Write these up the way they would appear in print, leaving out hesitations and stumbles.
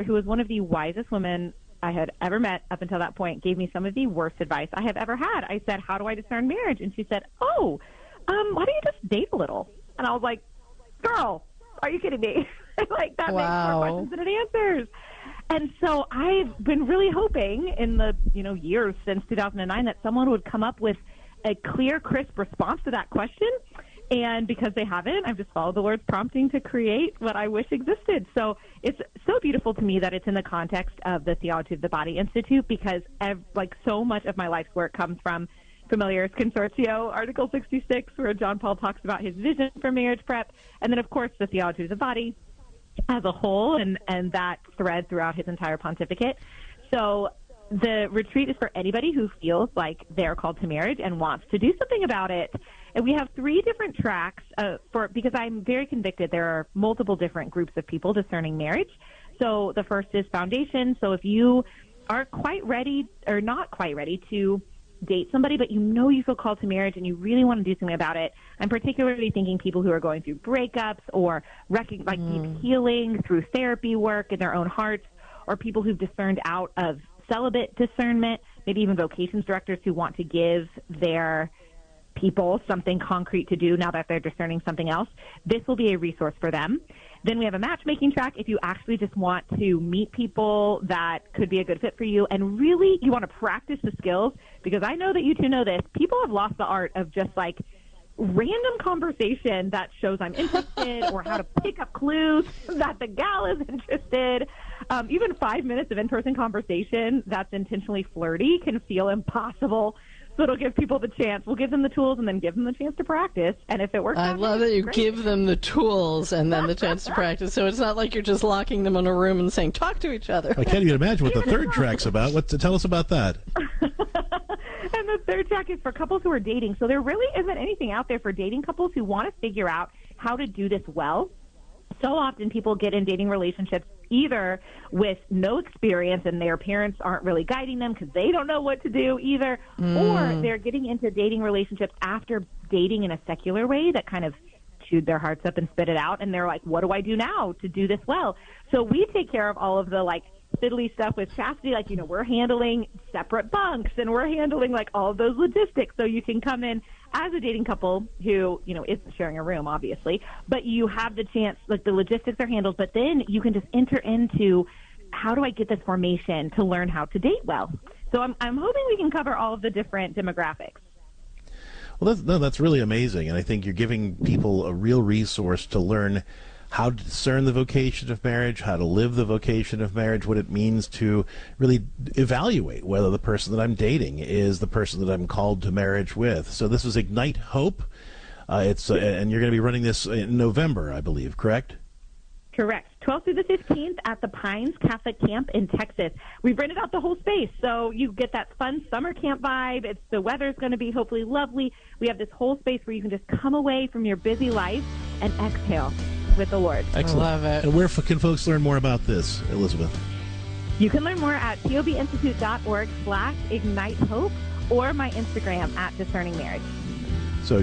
who was one of the wisest women I had ever met up until that point, gave me some of the worst advice I have ever had. I said, how do I discern marriage? And she said, why don't you just date a little? And I was like, girl, are you kidding me? Like, that makes more questions than it answers. And so I've been really hoping in the years since 2009 that someone would come up with a clear, crisp response to that question. And because they haven't, I've just followed the Lord's prompting to create what I wish existed. So it's so beautiful to me that it's in the context of the Theology of the Body Institute, because so much of my life's work comes from Familiaris Consortio, Article 66, where John Paul talks about his vision for marriage prep. And then, of course, the Theology of the Body as a whole, and that thread throughout his entire pontificate. So the retreat is for anybody who feels like they're called to marriage and wants to do something about it. And we have 3 different tracks because I'm very convicted there are multiple different groups of people discerning marriage. So the first is foundation. So if you aren't quite ready or not quite ready to date somebody, but you feel called to marriage and you really want to do something about it, I'm particularly thinking people who are going through breakups or deep healing through therapy work in their own hearts, or people who've discerned out of celibate discernment, maybe even vocations directors who want to give their people something concrete to do now that they're discerning something else. This will be a resource for them. Then we have a matchmaking track if you actually just want to meet people that could be a good fit for you, and really you want to practice the skills, because I know that you two know this. People have lost the art of just random conversation that shows I'm interested or how to pick up clues that the gal is interested. Even 5 minutes of in-person conversation that's intentionally flirty can feel impossible. So it'll give people the chance. We'll give them the tools and then give them the chance to practice. And if it works I love that you give them the tools and then the chance to practice. So it's not like you're just locking them in a room and saying, talk to each other. I can't even imagine what the third track's about. Tell us about that. And the third track is for couples who are dating. So there really isn't anything out there for dating couples who want to figure out how to do this well. So often people get in dating relationships either with no experience and their parents aren't really guiding them because they don't know what to do either, or they're getting into dating relationships after dating in a secular way that kind of chewed their hearts up and spit it out, and they're like, what do I do now to do this well? So we take care of all of the fiddly stuff with chastity, we're handling separate bunks and we're handling all of those logistics, so you can come in as a dating couple who isn't sharing a room, obviously, but you have the chance, the logistics are handled, but then you can just enter into how do I get this formation to learn how to date well. So I'm hoping we can cover all of the different demographics. Well, that's really amazing, and I think you're giving people a real resource to learn how to discern the vocation of marriage, how to live the vocation of marriage, what it means to really evaluate whether the person that I'm dating is the person that I'm called to marriage with. So this is Ignite Hope. And you're going to be running this in November, I believe, correct? Correct. 12th through the 15th at the Pines Catholic Camp in Texas. We've rented out the whole space, so you get that fun summer camp vibe. The weather's going to be hopefully lovely. We have this whole space where you can just come away from your busy life and exhale with the Lord. Excellent. I love it. And where can folks learn more about this, Elizabeth? You can learn more at tobinstitute.org/Ignite Hope or my Instagram at Discerning Marriage. So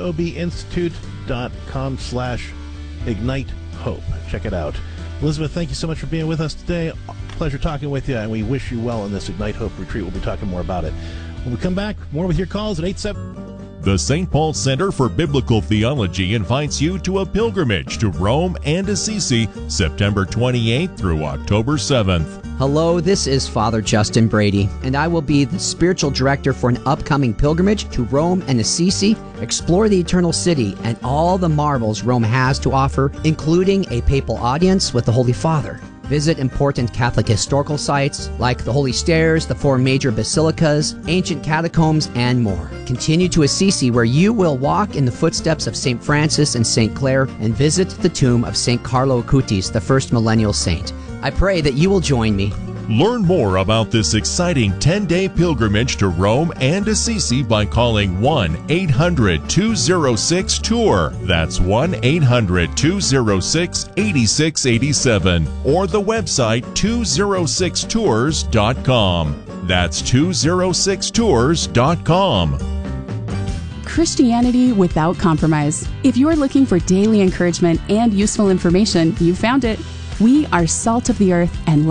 tobinstitute.com/Ignite Hope. Check it out. Elizabeth, thank you so much for being with us today. Pleasure talking with you, and we wish you well in this Ignite Hope retreat. We'll be talking more about it. When we come back, more with your calls at 87. The St. Paul Center for Biblical Theology invites you to a pilgrimage to Rome and Assisi, September 28th through October 7th. Hello, this is Father Justin Brady, and I will be the spiritual director for an upcoming pilgrimage to Rome and Assisi. Explore the Eternal City and all the marvels Rome has to offer, including a papal audience with the Holy Father. Visit important Catholic historical sites like the Holy Stairs, the 4 major basilicas, ancient catacombs, and more. Continue to Assisi, where you will walk in the footsteps of St. Francis and St. Clare and visit the tomb of St. Carlo Acutis, the first millennial saint. I pray that you will join me. Learn more about this exciting 10-day pilgrimage to Rome and Assisi by calling 1-800-206-TOUR. That's 1-800-206-8687. Or the website 206tours.com. That's 206tours.com. Christianity without compromise. If you're looking for daily encouragement and useful information, you found it. We are salt of the earth and